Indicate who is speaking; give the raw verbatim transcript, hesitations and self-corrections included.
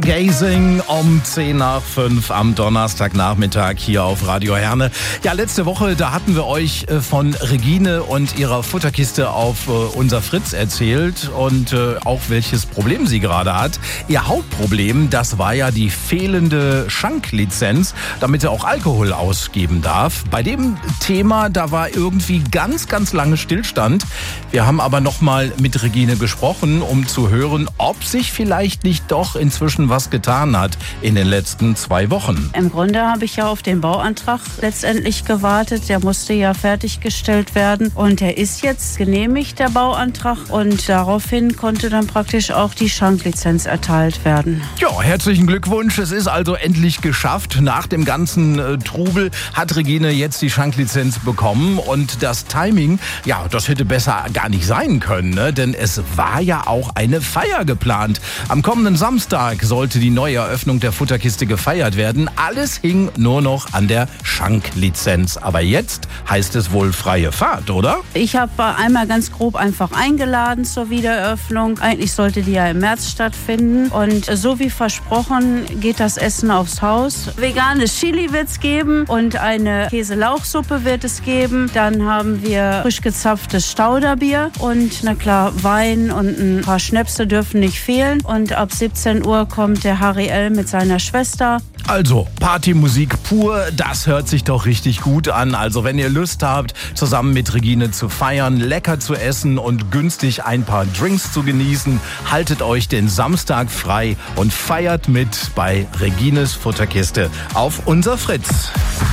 Speaker 1: Gazing um zehn nach fünf am Donnerstagnachmittag hier auf Radio Herne. Ja, letzte Woche, da hatten wir euch von Regine und ihrer Futterkiste auf unser Fritz erzählt und auch welches Problem sie gerade hat. Ihr Hauptproblem, das war ja die fehlende Schanklizenz, damit sie auch Alkohol ausgeben darf. Bei dem Thema, da war irgendwie ganz, ganz lange Stillstand. Wir haben aber nochmal mit Regine gesprochen, um zu hören, ob sich vielleicht nicht doch inzwischen was getan hat in den letzten zwei Wochen.
Speaker 2: Im Grunde habe ich ja auf den Bauantrag letztendlich gewartet. Der musste ja fertiggestellt werden und der ist jetzt genehmigt, der Bauantrag. Und daraufhin konnte dann praktisch auch die Schanklizenz erteilt werden.
Speaker 1: Ja, herzlichen Glückwunsch. Es ist also endlich geschafft. Nach dem ganzen äh, Trubel hat Regine jetzt die Schanklizenz bekommen. Und das Timing, ja, das hätte besser gar nicht sein können, ne? Denn es war ja auch eine Feier geplant. Am kommenden Samstag sollte die neue Eröffnung der Futterkiste gefeiert werden. Alles hing nur noch an der Schanklizenz. Aber jetzt heißt es wohl freie Fahrt, oder?
Speaker 2: Ich habe einmal ganz grob einfach eingeladen zur Wiedereröffnung. Eigentlich sollte die ja im März stattfinden. Und so wie versprochen geht das Essen aufs Haus. Veganes Chili wird es geben und eine Käselauchsuppe wird es geben. Dann haben wir frisch gezapftes Stauderbier und na klar, Wein und ein paar Schnäpse dürfen nicht fehlen. Und ab siebzehn Uhr kommt der Harry L. mit seiner Schwester.
Speaker 1: Also, Partymusik pur, das hört sich doch richtig gut an. Also, wenn ihr Lust habt, zusammen mit Regine zu feiern, lecker zu essen und günstig ein paar Drinks zu genießen, haltet euch den Samstag frei und feiert mit bei Regines Futterkiste auf unser Fritz.